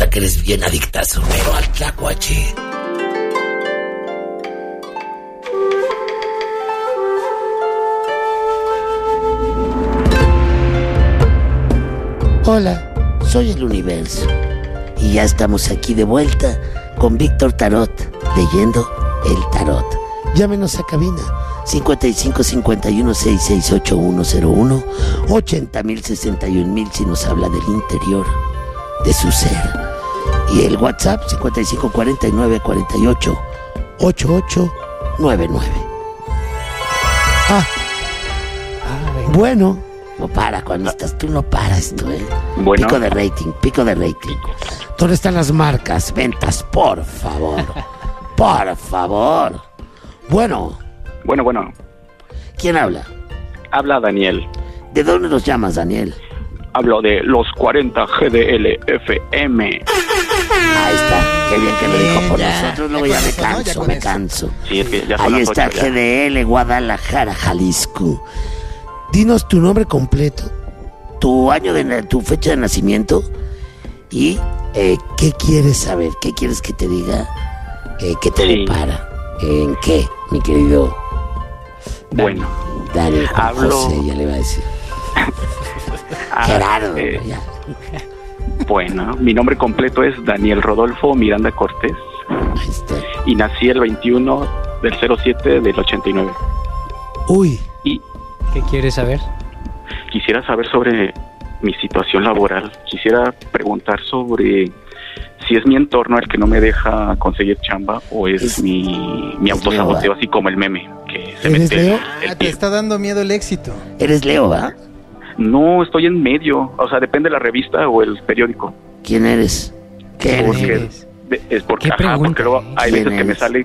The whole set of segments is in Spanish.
que eres bien adictazo, pero al tlacuache. Hola, soy el Universo. Y ya estamos aquí de vuelta con Víctor Tarot, leyendo el tarot. Llámenos a cabina 55 51 66 8101 80,000 61,000 si nos habla del interior de su ser. Y el WhatsApp 55 49 48 88 99. Bueno, no para, cuando estás tú no para esto, Bueno. Pico de rating. ¿Dónde están las marcas, ventas? Por favor. Por favor. Bueno. ¿Quién habla? Habla Daniel. ¿De dónde nos llamas, Daniel? Hablo de los 40 GDL FM. Ahí está. Qué bien que lo dijo por nosotros. Luego ya me canso. Sí, es que ya son Ahí las está 8 ya. GDL, Guadalajara, Jalisco. Dinos tu nombre completo, tu año tu fecha de nacimiento y ¿qué quieres saber? ¿Qué quieres que te diga? ¿Qué te depara? ¿En qué, mi querido? Bueno, Dani, hablo... José, ya le iba a decir. Gerardo, ya. Bueno, mi nombre completo es Daniel Rodolfo Miranda Cortés. Ahí está. Y nací el 21 del 07 del 89. Uy. Y ¿qué quieres saber? quisiera saber sobre mi situación laboral. Quisiera preguntar sobre si es mi entorno el que no me deja conseguir chamba o es mi autosaboteo, así como el meme que se ¿Eres mete Leo? el Te pie. está dando miedo el éxito. ¿Eres Leo, va? No, estoy en medio, o sea, depende de la revista o el periódico. ¿Quién eres? ¿Qué Porque eres? es porque, ¿Qué pregunta? porque luego hay ¿Quién veces que me eres? sale,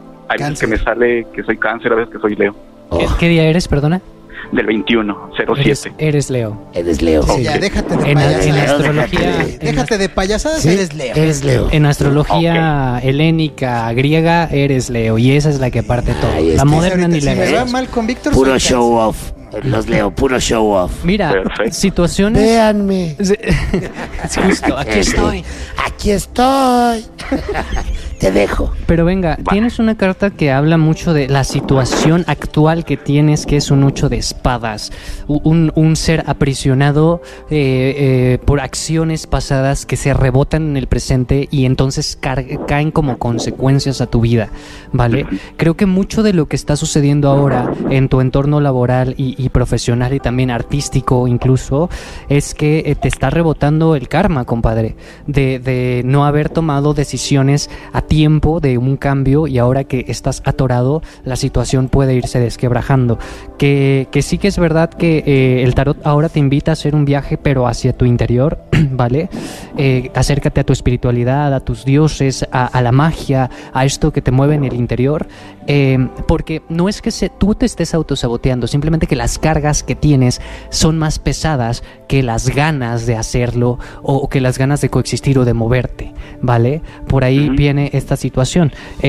que soy cáncer, a veces que soy Leo. Oh, ¿Qué día eres, perdona? Del 21, 07. Eres Leo. eres Leo. Sí, ya, déjate de En payasadas. astrología... Déjate de payasadas, ¿Sí? eres Leo. Eres Leo. En astrología helénica, griega, eres Leo. Y esa es la que parte todo. Ahí La está. moderna ni Si la me va griega. mal con Víctor, Puro soy show off. Los Leo, puro show off. Mira, Perfecto. situaciones... Véanme. Es justo, aquí estoy. Aquí estoy. Te dejo. Pero venga, tienes una carta que habla mucho de la situación actual que tienes, que es un 8 de espadas. Un ser aprisionado por acciones pasadas que se rebotan en el presente y entonces caen como consecuencias a tu vida, ¿vale? Creo que mucho de lo que está sucediendo ahora en tu entorno laboral y profesional y también artístico incluso, es que te está rebotando el karma, compadre, de no haber tomado decisiones a tiempo de un cambio, y ahora que estás atorado, la situación puede irse desquebrajando. Que sí que es verdad que el tarot ahora te invita a hacer un viaje, pero hacia tu interior, ¿vale? Acércate a tu espiritualidad, a tus dioses, a la magia, a esto que te mueve en el interior, porque no es que tú te estés autosaboteando, simplemente que las cargas que tienes son más pesadas que las ganas de hacerlo o que las ganas de coexistir o de moverte, ¿vale? Por ahí viene esta situación.